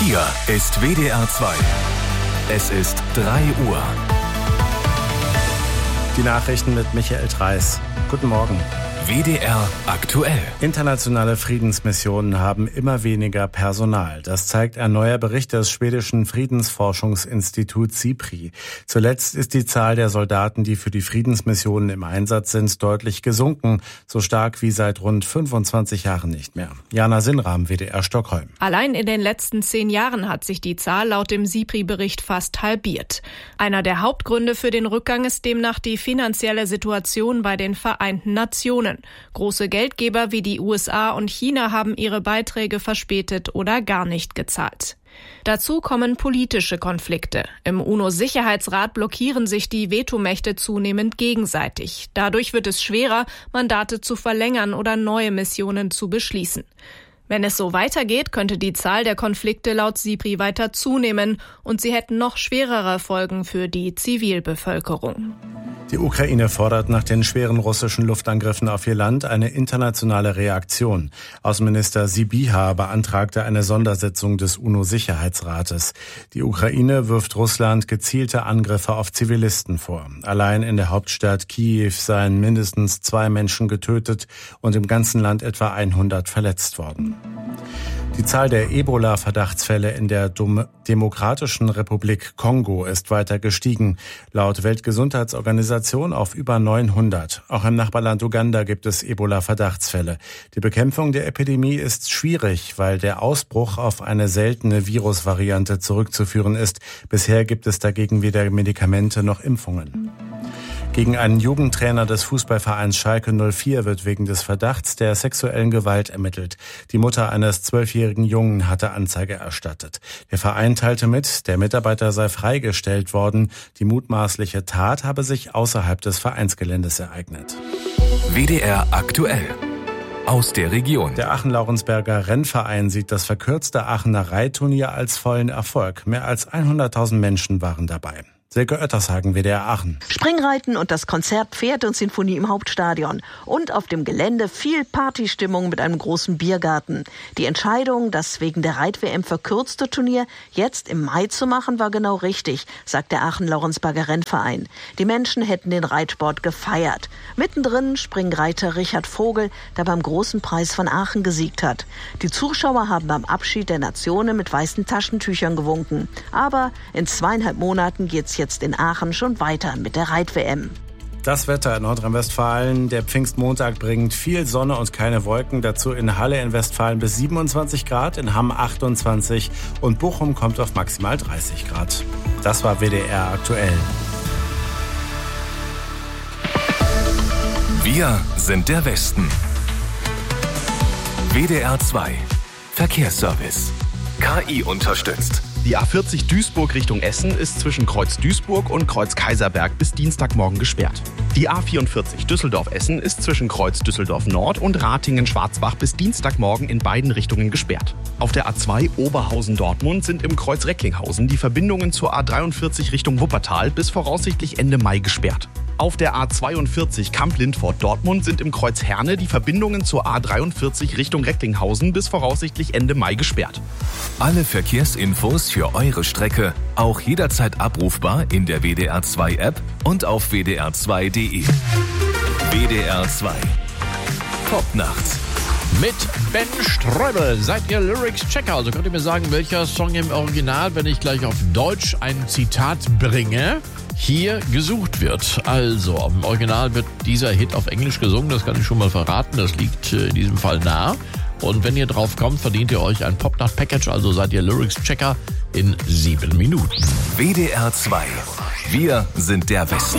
Hier ist WDR 2. Es ist 3 Uhr. Die Nachrichten mit Michael Dreis. Guten Morgen. WDR aktuell. Internationale Friedensmissionen haben immer weniger Personal. Das zeigt ein neuer Bericht des schwedischen Friedensforschungsinstituts SIPRI. Zuletzt ist die Zahl der Soldaten, die für die Friedensmissionen im Einsatz sind, deutlich gesunken. So stark wie seit rund 25 Jahren nicht mehr. Jana Sinnram, WDR Stockholm. Allein in den letzten 10 Jahren hat sich die Zahl laut dem SIPRI-Bericht fast halbiert. Einer der Hauptgründe für den Rückgang ist demnach die finanzielle Situation bei den Vereinten Nationen. Große Geldgeber wie die USA und China haben ihre Beiträge verspätet oder gar nicht gezahlt. Dazu kommen politische Konflikte. Im UNO-Sicherheitsrat blockieren sich die Vetomächte zunehmend gegenseitig. Dadurch wird es schwerer, Mandate zu verlängern oder neue Missionen zu beschließen. Wenn es so weitergeht, könnte die Zahl der Konflikte laut SIPRI weiter zunehmen und sie hätten noch schwerere Folgen für die Zivilbevölkerung. Die Ukraine fordert nach den schweren russischen Luftangriffen auf ihr Land eine internationale Reaktion. Außenminister Sybiha beantragte eine Sondersitzung des UNO-Sicherheitsrates. Die Ukraine wirft Russland gezielte Angriffe auf Zivilisten vor. Allein in der Hauptstadt Kiew seien mindestens 2 Menschen getötet und im ganzen Land etwa 100 verletzt worden. Die Zahl der Ebola-Verdachtsfälle in der Demokratischen Republik Kongo ist weiter gestiegen. Laut Weltgesundheitsorganisation auf über 900. Auch im Nachbarland Uganda gibt es Ebola-Verdachtsfälle. Die Bekämpfung der Epidemie ist schwierig, weil der Ausbruch auf eine seltene Virusvariante zurückzuführen ist. Bisher gibt es dagegen weder Medikamente noch Impfungen. Gegen einen Jugendtrainer des Fußballvereins Schalke 04 wird wegen des Verdachts der sexuellen Gewalt ermittelt. Die Mutter eines 12-jährigen Jungen hatte Anzeige erstattet. Der Verein teilte mit, der Mitarbeiter sei freigestellt worden. Die mutmaßliche Tat habe sich außerhalb des Vereinsgeländes ereignet. WDR aktuell. Aus der Region. Der Aachen-Laurensberger Rennverein sieht das verkürzte Aachener Reitturnier als vollen Erfolg. Mehr als 100.000 Menschen waren dabei. Silke Oettershagen, WDR Aachen. Springreiten und das Konzert Pferd und Sinfonie im Hauptstadion. Und auf dem Gelände viel Partystimmung mit einem großen Biergarten. Die Entscheidung, das wegen der Reit-WM verkürzte Turnier jetzt im Mai zu machen, war genau richtig, sagt der Aachen-Laurensberger Rennverein. Die Menschen hätten den Reitsport gefeiert. Mittendrin Springreiter Richard Vogel, der beim Großen Preis von Aachen gesiegt hat. Die Zuschauer haben beim Abschied der Nationen mit weißen Taschentüchern gewunken. Aber in 2,5 Monaten geht's jetzt in Aachen schon weiter mit der Reit-WM. Das Wetter in Nordrhein-Westfalen. Der Pfingstmontag bringt viel Sonne und keine Wolken. Dazu in Halle in Westfalen bis 27 Grad, in Hamm 28 und Bochum kommt auf maximal 30 Grad. Das war WDR aktuell. Wir sind der Westen. WDR 2. Verkehrsservice. KI unterstützt. Die A40 Duisburg Richtung Essen ist zwischen Kreuz Duisburg und Kreuz Kaiserberg bis Dienstagmorgen gesperrt. Die A44 Düsseldorf-Essen ist zwischen Kreuz Düsseldorf Nord und Ratingen-Schwarzbach bis Dienstagmorgen in beiden Richtungen gesperrt. Auf der A2 Oberhausen-Dortmund sind im Kreuz Recklinghausen die Verbindungen zur A43 Richtung Wuppertal bis voraussichtlich Ende Mai gesperrt. Auf der A42 Kamp-Lindfort-Dortmund sind im Kreuz Herne die Verbindungen zur A43 Richtung Recklinghausen bis voraussichtlich Ende Mai gesperrt. Alle Verkehrsinfos für eure Strecke auch jederzeit abrufbar in der WDR 2 App und auf wdr2.de. WDR 2. Popnacht. Mit Ben Ströbel. Seid ihr Lyrics-Checker? Also könnt ihr mir sagen, welcher Song im Original, wenn ich gleich auf Deutsch ein Zitat bringe, hier gesucht wird. Also, im Original wird dieser Hit auf Englisch gesungen, das kann ich schon mal verraten, das liegt in diesem Fall nah. Und wenn ihr drauf kommt, verdient ihr euch ein Popnacht-Package, also seid ihr Lyrics-Checker in 7 Minuten. WDR 2. Wir sind der Westen.